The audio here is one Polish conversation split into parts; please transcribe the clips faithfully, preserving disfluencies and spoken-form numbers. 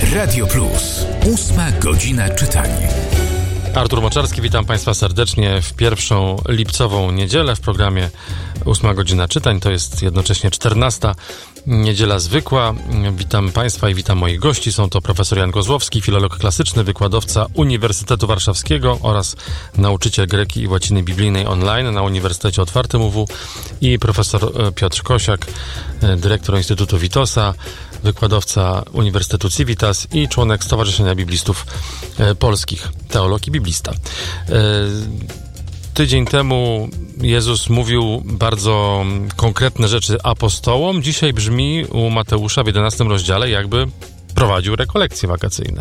Radio Plus. Ósma godzina czytania. Artur Moczarski, witam Państwa serdecznie w pierwszą lipcową niedzielę w programie Ósma godzina czytań. To jest jednocześnie czternasta niedziela zwykła. Witam Państwa i witam moich gości. Są to profesor Jan Kozłowski, filolog klasyczny, wykładowca Uniwersytetu Warszawskiego oraz nauczyciel greki i łaciny biblijnej online na Uniwersytecie Otwartym U W i profesor Piotr Kosiak, dyrektor Instytutu Witosa, wykładowca Uniwersytetu Civitas i członek Stowarzyszenia Biblistów Polskich, teolog i biblista. Tydzień temu Jezus mówił bardzo konkretne rzeczy apostołom. Dzisiaj brzmi u Mateusza w jedenastym rozdziale, jakby prowadził rekolekcje wakacyjne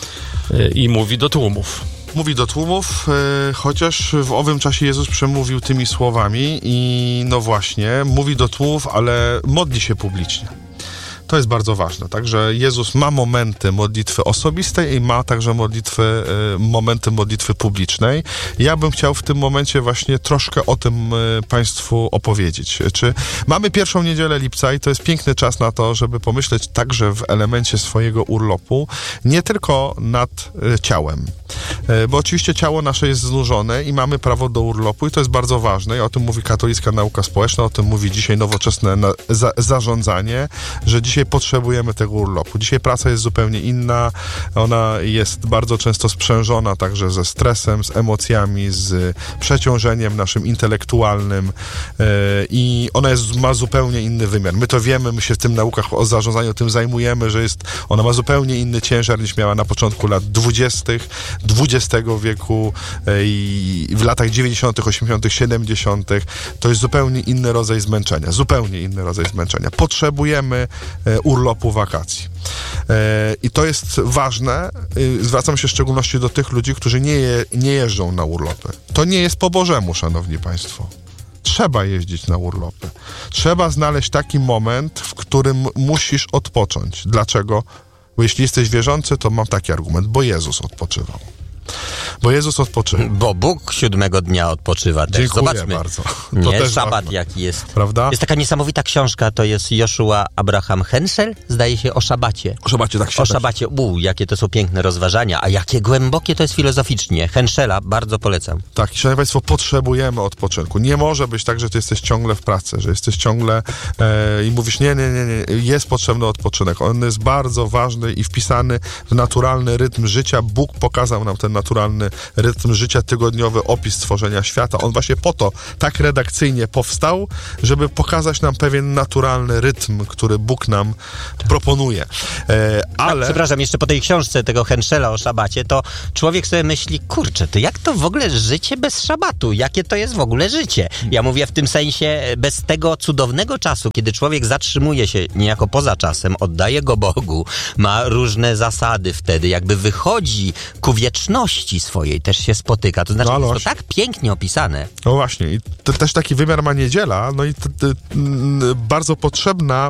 i mówi do tłumów. Mówi do tłumów, yy, chociaż w owym czasie Jezus przemówił tymi słowami i no właśnie, mówi do tłumów, ale modli się publicznie. To jest bardzo ważne, tak, że Jezus ma momenty modlitwy osobistej i ma także modlitwy, y, momenty modlitwy publicznej. Ja bym chciał w tym momencie właśnie troszkę o tym y, Państwu opowiedzieć. Czy mamy pierwszą niedzielę lipca i to jest piękny czas na to, żeby pomyśleć także w elemencie swojego urlopu, nie tylko nad y, ciałem. Y, bo oczywiście ciało nasze jest znużone i mamy prawo do urlopu i to jest bardzo ważne i o tym mówi katolicka nauka społeczna, o tym mówi dzisiaj nowoczesne na, za, zarządzanie, że dzisiaj Dzisiaj potrzebujemy tego urlopu. Dzisiaj praca jest zupełnie inna. Ona jest bardzo często sprzężona także ze stresem, z emocjami, z przeciążeniem naszym intelektualnym yy, i ona jest, ma zupełnie inny wymiar. My to wiemy, my się w tym naukach o zarządzaniu tym zajmujemy, że jest, ona ma zupełnie inny ciężar niż miała na początku lat dwudziestych dwudziestego wieku yy, i w latach dziewięćdziesiątych, osiemdziesiątych, siedemdziesiątych. To jest zupełnie inny rodzaj zmęczenia. Zupełnie inny rodzaj zmęczenia. Potrzebujemy urlopu wakacji. I to jest ważne. Zwracam się w szczególności do tych ludzi, którzy nie, je, nie jeżdżą na urlopy. To nie jest po Bożemu, szanowni państwo. Trzeba jeździć na urlopy. Trzeba znaleźć taki moment, w którym musisz odpocząć. Dlaczego? Bo jeśli jesteś wierzący, to mam taki argument, bo Jezus odpoczywał. Bo Jezus odpoczywał. Bo Bóg siódmego dnia odpoczywa też. Dziękuję Zobaczmy. bardzo. To nie, też szabat ważne. Jaki jest. Prawda? Jest taka niesamowita książka, to jest Joshua Abraham Henschel, zdaje się, o szabacie. O szabacie, tak się O szabacie. U, jakie to są piękne rozważania, a jakie głębokie to jest filozoficznie. Henschela bardzo polecam. Tak, szanowni państwo, potrzebujemy odpoczynku. Nie może być tak, że ty jesteś ciągle w pracy, że jesteś ciągle e, i mówisz, nie, nie, nie, nie, jest potrzebny odpoczynek. On jest bardzo ważny i wpisany w naturalny rytm życia. Bóg pokazał nam ten naturalny rytm życia, tygodniowy opis stworzenia świata. On właśnie po to tak redakcyjnie powstał, żeby pokazać nam pewien naturalny rytm, który Bóg nam tak proponuje. E, ale... A, przepraszam, jeszcze po tej książce tego Henschela o szabacie, to człowiek sobie myśli, kurczę, to jak to w ogóle życie bez szabatu? Jakie to jest w ogóle życie? Ja mówię w tym sensie bez tego cudownego czasu, kiedy człowiek zatrzymuje się niejako poza czasem, oddaje go Bogu, ma różne zasady wtedy, jakby wychodzi ku wieczności swojej, też się spotyka. To znaczy, no, jest to tak pięknie opisane. No właśnie. I to też taki wymiar ma niedziela, no i to, to, to, bardzo potrzebna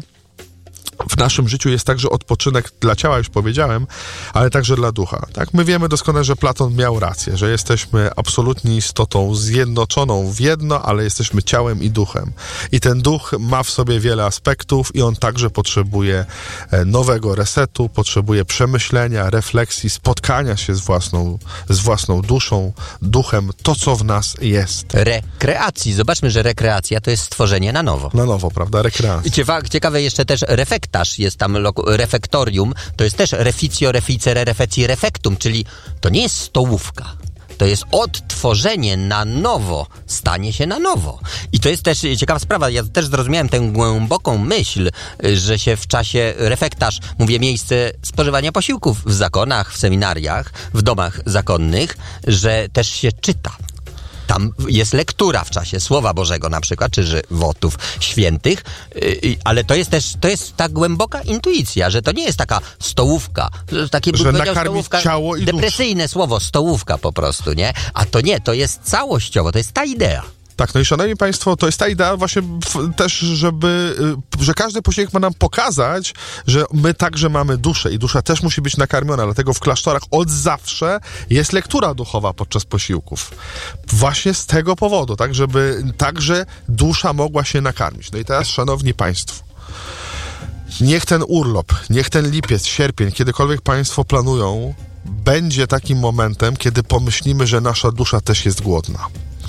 w naszym życiu jest także odpoczynek dla ciała, już powiedziałem, ale także dla ducha. Tak? My wiemy doskonale, że Platon miał rację, że jesteśmy absolutnie istotą zjednoczoną w jedno, ale jesteśmy ciałem i duchem. I ten duch ma w sobie wiele aspektów i on także potrzebuje nowego resetu, potrzebuje przemyślenia, refleksji, spotkania się z własną, z własną duszą, duchem, to co w nas jest. Rekreacji. Zobaczmy, że rekreacja to jest stworzenie na nowo. Na nowo, prawda? Rekreacja. Ciekawe, ciekawe jeszcze też refektarz, jest tam refektorium, to jest też reficio, reficere, refeci, refektum, czyli to nie jest stołówka. To jest odtworzenie na nowo, stanie się na nowo. I to jest też ciekawa sprawa. Ja też zrozumiałem tę głęboką myśl, że się w czasie refektarz, mówię miejsce spożywania posiłków w zakonach, w seminariach, w domach zakonnych, że też się czyta. Tam jest lektura w czasie Słowa Bożego na przykład, czy żywotów świętych, yy, ale to jest też, to jest ta głęboka intuicja, że to nie jest taka stołówka, takie, że nakarmić stołówka, ciało i depresyjne duszę. Słowo, stołówka po prostu, nie? A to nie, to jest całościowo, to jest ta idea. Tak, no i szanowni państwo, to jest ta idea właśnie w, też, żeby, że każdy posiłek ma nam pokazać, że my także mamy duszę i dusza też musi być nakarmiona, dlatego w klasztorach od zawsze jest lektura duchowa podczas posiłków. Właśnie z tego powodu, tak, żeby także dusza mogła się nakarmić. No i teraz, szanowni państwo, Niech ten urlop, niech ten lipiec, sierpień, kiedykolwiek państwo planują, będzie takim momentem, kiedy pomyślimy, że nasza dusza też jest głodna.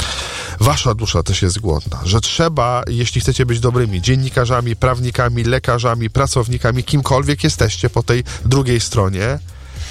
Wasza dusza też jest głodna, że trzeba, jeśli chcecie być dobrymi dziennikarzami, prawnikami, lekarzami, pracownikami, kimkolwiek jesteście po tej drugiej stronie,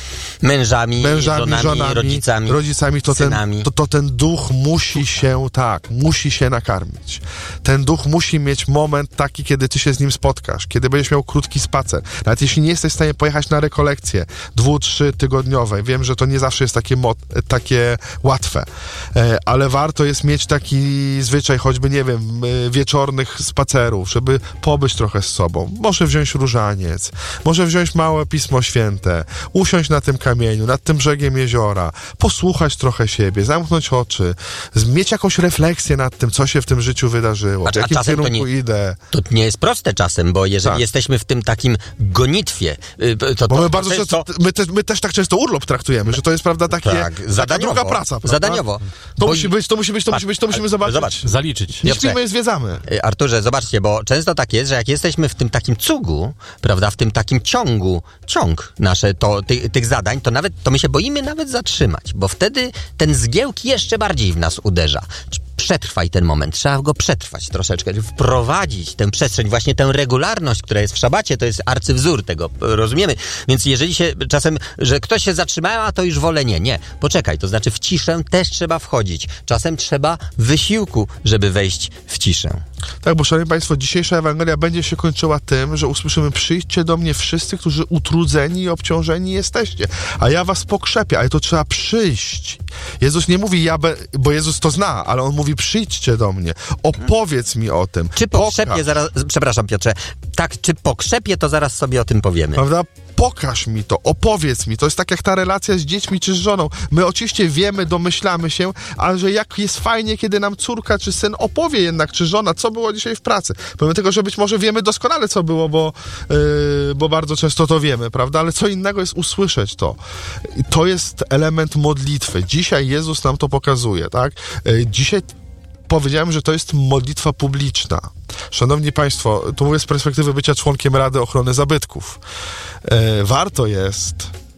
Mężami, mężami, żonami, żonami, rodzicami, rodzicami to, ten, to, to ten duch musi się, tak, musi się nakarmić. Ten duch musi mieć moment taki, kiedy ty się z nim spotkasz, kiedy będziesz miał krótki spacer. Nawet jeśli nie jesteś w stanie pojechać na rekolekcje dwu, trzy tygodniowe, wiem, że to nie zawsze jest takie, mo- takie łatwe, e, ale warto jest mieć taki zwyczaj, choćby, nie wiem, e, wieczornych spacerów, żeby pobyć trochę z sobą. Może wziąć różaniec, może wziąć małe Pismo Święte, usiąść na tym kamieniu, nad tym brzegiem jeziora, posłuchać trochę siebie, zamknąć oczy, mieć jakąś refleksję nad tym, co się w tym życiu wydarzyło, A- w jakim a czasem to kierunku nie- idę. To nie jest proste czasem, bo jeżeli Tak. jesteśmy w tym takim gonitwie, y, to, Bo to, my bardzo to, często, to, my, te, my też tak często urlop traktujemy, że to jest, prawda, takie, Tak, taka zadaniowo. druga praca, prawda? Zadaniowo. To Bo- musi być, to musi być, to Patrz, musi być, to musimy zobaczyć. zobacz. Zaliczyć. Nie Piotrze, śpimy, zwiedzamy. Y, Arturze, zobaczcie, bo często tak jest, że jak jesteśmy w tym takim cugu, prawda, w tym takim ciągu, ciąg nasze to, ty, tych zadań, to nawet, to my się boimy nawet zatrzymać, bo wtedy ten zgiełk jeszcze bardziej w nas uderza. Przetrwaj ten moment, trzeba go przetrwać troszeczkę, wprowadzić tę przestrzeń, właśnie tę regularność, która jest w szabacie, to jest arcywzór tego, rozumiemy? Więc jeżeli się czasem, że ktoś się zatrzymał, a to już wolę nie, nie, poczekaj, to znaczy w ciszę też trzeba wchodzić. Czasem trzeba wysiłku, żeby wejść w ciszę. Tak, bo szanowni państwo, dzisiejsza Ewangelia będzie się kończyła tym, że usłyszymy: przyjdźcie do mnie wszyscy, którzy utrudzeni i obciążeni jesteście, a ja was pokrzepię, ale to trzeba przyjść. Jezus nie mówi ja, be, bo Jezus to zna, ale On mówi: przyjdźcie do mnie, opowiedz mi o tym. Czy pokrzepie pokaż. zaraz, przepraszam Piotrze, tak, czy pokrzepie, to zaraz sobie o tym powiemy. Prawda? Pokaż mi to, opowiedz mi. To jest tak jak ta relacja z dziećmi czy z żoną. My oczywiście wiemy, domyślamy się, ale że jak jest fajnie, kiedy nam córka czy syn opowie jednak, czy żona, co było dzisiaj w pracy. Pomimo tego, że być może wiemy doskonale, co było, bo, yy, bo bardzo często to wiemy, prawda? Ale co innego jest usłyszeć to. I to jest element modlitwy. Dzisiaj Jezus nam to pokazuje, tak? Yy, dzisiaj powiedziałem, że to jest modlitwa publiczna. Szanowni Państwo, tu mówię z perspektywy bycia członkiem Rady Ochrony Zabytków. E, warto jest,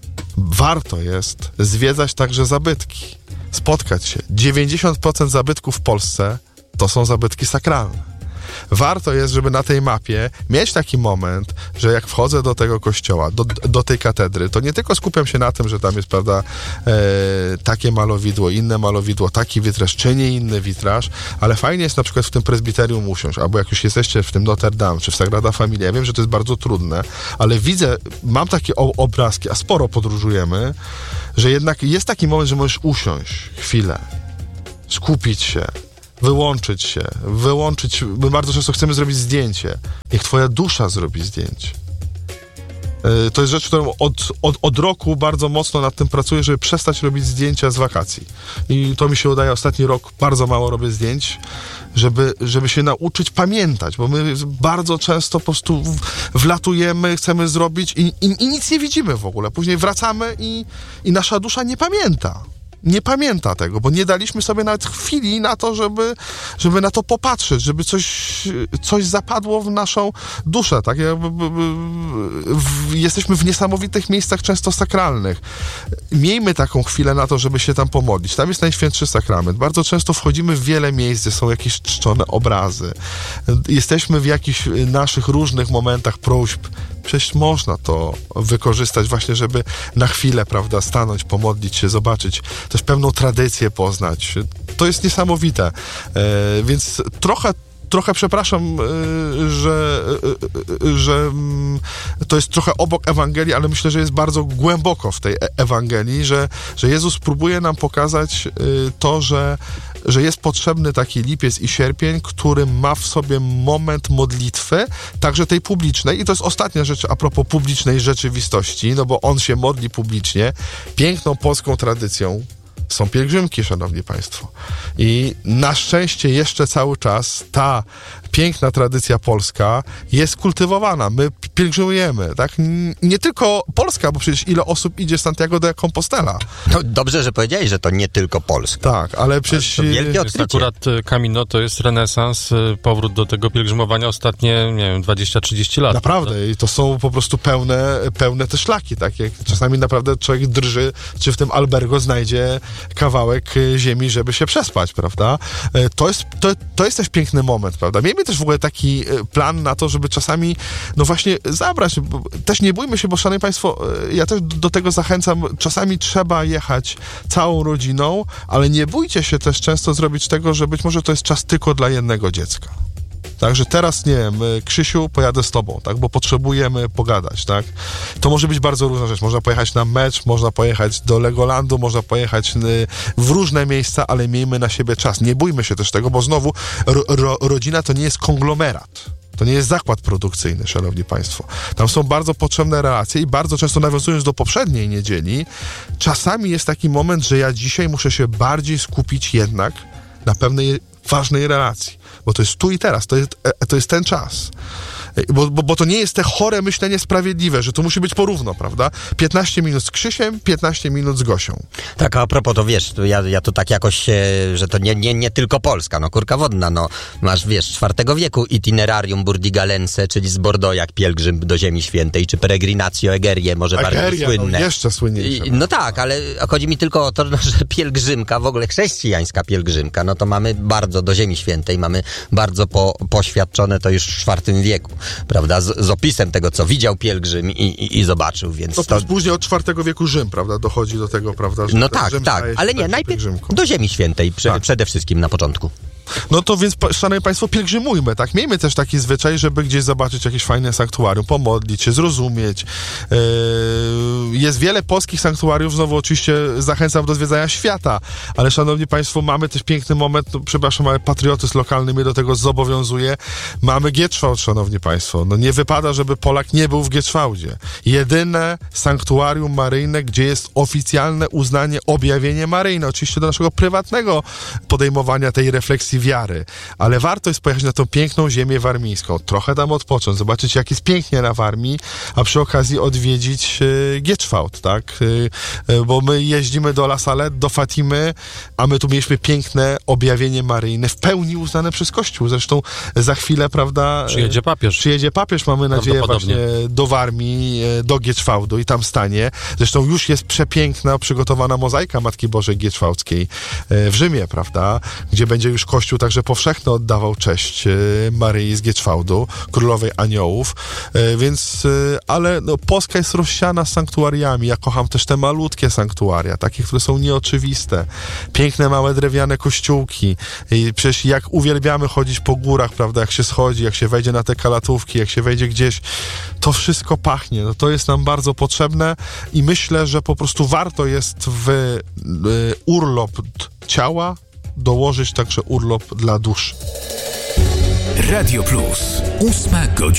warto jest zwiedzać także zabytki, spotkać się. dziewięćdziesiąt procent zabytków w Polsce to są zabytki sakralne. Warto jest, żeby na tej mapie mieć taki moment, że jak wchodzę do tego kościoła, do, do tej katedry, to nie tylko skupiam się na tym, że tam jest, prawda, e, takie malowidło, inne malowidło, taki witraż, czy nie inny witraż, ale fajnie jest na przykład w tym prezbiterium usiąść, albo jak już jesteście w tym Notre Dame, czy w Sagrada Familia, ja wiem, że to jest bardzo trudne, ale widzę, mam takie o, obrazki, a sporo podróżujemy, że jednak jest taki moment, że możesz usiąść chwilę, skupić się, wyłączyć się, wyłączyć, my bardzo często chcemy zrobić zdjęcie. Niech twoja dusza zrobi zdjęcie. Yy, to jest rzecz, którą od, od, od roku bardzo mocno nad tym pracuję, żeby przestać robić zdjęcia z wakacji. I to mi się udaje, ostatni rok bardzo mało robię zdjęć, żeby, żeby się nauczyć pamiętać, bo my bardzo często po prostu wlatujemy, chcemy zrobić i, i, i nic nie widzimy w ogóle. Później wracamy i, i nasza dusza nie pamięta. Nie pamięta tego, bo nie daliśmy sobie nawet chwili na to, żeby, żeby na to popatrzeć, żeby coś, coś zapadło w naszą duszę, tak? W, jesteśmy w niesamowitych miejscach, często sakralnych. Miejmy taką chwilę na to, żeby się tam pomodlić. Tam jest Najświętszy Sakrament. Bardzo często wchodzimy w wiele miejsc, gdzie są jakieś czczone obrazy. Jesteśmy w jakichś naszych różnych momentach próśb. Przecież można to wykorzystać właśnie, żeby na chwilę, prawda, stanąć, pomodlić się, zobaczyć, też pewną tradycję poznać. To jest niesamowite. E, więc trochę Trochę przepraszam, że, że to jest trochę obok Ewangelii, ale myślę, że jest bardzo głęboko w tej Ewangelii, że, że Jezus próbuje nam pokazać to, że, że jest potrzebny taki lipiec i sierpień, który ma w sobie moment modlitwy, także tej publicznej. I to jest ostatnia rzecz a propos publicznej rzeczywistości, no bo on się modli publicznie, piękną polską tradycją. są pielgrzymki, szanowni państwo. I na szczęście jeszcze cały czas ta piękna tradycja polska jest kultywowana. My pielgrzymujemy, tak? Nie tylko Polska, bo przecież ile osób idzie z Santiago de Compostela. No, dobrze, że powiedziałeś, że to nie tylko Polska. Tak, ale przecież... To wielkie Jest odkrycie. akurat Camino to jest renesans, powrót do tego pielgrzymowania ostatnie, nie wiem, dwadzieścia trzydzieści lat. Naprawdę, i to są po prostu pełne, pełne te szlaki, tak? Jak czasami naprawdę człowiek drży, czy w tym albergo znajdzie kawałek ziemi, żeby się przespać, prawda? To jest, to, to jest też piękny moment, prawda? Miejmy też w ogóle taki plan na to, żeby czasami, no właśnie, zabrać. Też nie bójmy się, bo szanowni państwo, ja też do tego zachęcam, czasami trzeba jechać całą rodziną, ale nie bójcie się też często zrobić tego, że być może to jest czas tylko dla jednego dziecka. Także teraz, nie wiem, Krzysiu, pojadę z tobą, tak, bo potrzebujemy pogadać, tak. To może być bardzo różna rzecz. Można pojechać na mecz, można pojechać do Legolandu, można pojechać w różne miejsca, ale miejmy na siebie czas. Nie bójmy się też tego, bo znowu ro, ro, rodzina to nie jest konglomerat. To nie jest zakład produkcyjny, szanowni państwo. Tam są bardzo potrzebne relacje i bardzo często, nawiązując do poprzedniej niedzieli, czasami jest taki moment, że ja dzisiaj muszę się bardziej skupić jednak na pewnej ważnej relacji. Bo to jest tu i teraz, to jest, to jest ten czas. Bo, bo, bo to nie jest te chore myślenie sprawiedliwe, że to musi być porówno, prawda? piętnaście minut z Krzysiem, piętnaście minut z Gosią. Tak, a propos, to wiesz, to ja, ja to tak jakoś, e, że to nie, nie, nie tylko Polska, no kurka wodna, no masz, wiesz, czwartego wieku itinerarium Burdigalense, czyli z Bordeaux jak pielgrzym do Ziemi Świętej, czy peregrinatio Egerie, może Egeria, bardziej słynne. No jeszcze słynniejsze. I, no tak, ale chodzi mi tylko o to, no, że pielgrzymka, w ogóle chrześcijańska pielgrzymka, no to mamy bardzo do Ziemi Świętej, mamy bardzo po, poświadczone to już w czwartym wieku, prawda, z, z opisem tego, co widział pielgrzym i, i, i zobaczył, więc to, to... później od czwartego wieku Rzym, prawda, dochodzi do tego, prawda, że No ten tak, Rzym tak, staje się ale nie, taką najpierw pielgrzymką. do Ziemi Świętej, prze, Tak. przede wszystkim na początku. No to więc, szanowni państwo, pielgrzymujmy, tak? Miejmy też taki zwyczaj, żeby gdzieś zobaczyć jakieś fajne sanktuarium, pomodlić się, zrozumieć. Yy, jest wiele polskich sanktuariów, znowu oczywiście zachęcam do zwiedzania świata, ale szanowni państwo, mamy też piękny moment, no, przepraszam, ale patriotyzm lokalny mnie do tego zobowiązuje. Mamy Gietschwald, szanowni państwo. No nie wypada, żeby Polak nie był w Gietschwaldzie. Jedyne sanktuarium maryjne, gdzie jest oficjalne uznanie, objawienie maryjne. Oczywiście do naszego prywatnego podejmowania tej refleksji wiary, ale warto jest pojechać na tą piękną ziemię warmińską, trochę tam odpocząć, zobaczyć jak jest pięknie na Warmii, a przy okazji odwiedzić y, Gietschwald, tak? Y, y, bo my jeździmy do La Salette, do Fatimy, a my tu mieliśmy piękne objawienie maryjne, w pełni uznane przez Kościół. Zresztą za chwilę, prawda... Przyjedzie papież. Przyjedzie papież, mamy nadzieję, właśnie do Warmii, do Gietschwaldu i tam stanie. Zresztą już jest przepiękna, przygotowana mozaika Matki Bożej Gietschwaldzkiej w Rzymie, prawda? Gdzie będzie już Kościół także powszechny oddawał cześć Maryi z Gietschwaldu, królowej aniołów, więc, ale no, Polska jest rozsiana sanktuariami. Ja kocham też te malutkie sanktuaria, takie, które są nieoczywiste. Piękne, małe, drewniane kościółki. I przecież jak uwielbiamy chodzić po górach, prawda, jak się schodzi, jak się wejdzie na te kalatówki, jak się wejdzie gdzieś, to wszystko pachnie. No, to jest nam bardzo potrzebne i myślę, że po prostu warto jest w y, urlop ciała dołożyć także urlop dla duszy. Radio Plus. Ósma godzina.